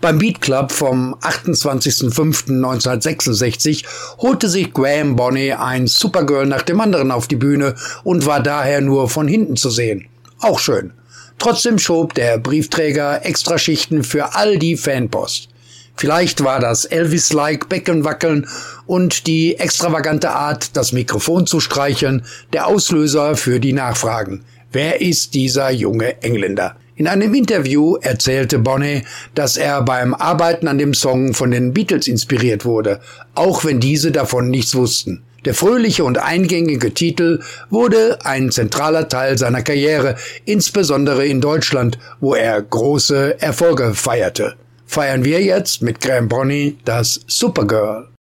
Beim Beat Club vom 28.05.1966 holte sich Graham Bonney ein Supergirl nach dem anderen auf die Bühne und war daher nur von hinten zu sehen. Auch schön. Trotzdem schob der Briefträger Extraschichten für all die Fanpost. Vielleicht war das Elvis-like Beckenwackeln und die extravagante Art, das Mikrofon zu streicheln, der Auslöser für die Nachfragen. Wer ist dieser junge Engländer? In einem Interview erzählte Bonney, dass er beim Arbeiten an dem Song von den Beatles inspiriert wurde, auch wenn diese davon nichts wussten. Der fröhliche und eingängige Titel wurde ein zentraler Teil seiner Karriere, insbesondere in Deutschland, wo er große Erfolge feierte. Feiern wir jetzt mit Graham Bonney das Supergirl.